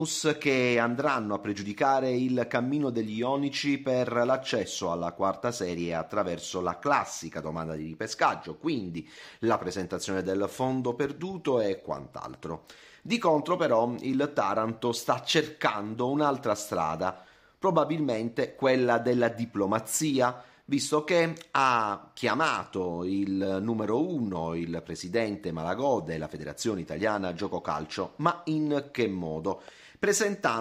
che andranno a pregiudicare il cammino degli ionici per l'accesso alla quarta serie attraverso la classica domanda di ripescaggio, quindi la presentazione del fondo perduto e quant'altro. Di contro, però, il Taranto sta cercando un'altra strada, probabilmente quella della diplomazia, visto che ha chiamato il numero uno, il presidente Malagò della Federazione Italiana Gioco Calcio, ma in che modo? Presentando